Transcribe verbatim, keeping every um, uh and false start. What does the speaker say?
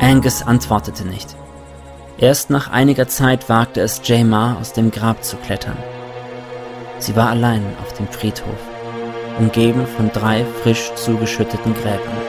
Angus antwortete nicht. Erst nach einiger Zeit wagte es Jemar, aus dem Grab zu klettern. Sie war allein auf dem Friedhof, umgeben von drei frisch zugeschütteten Gräbern.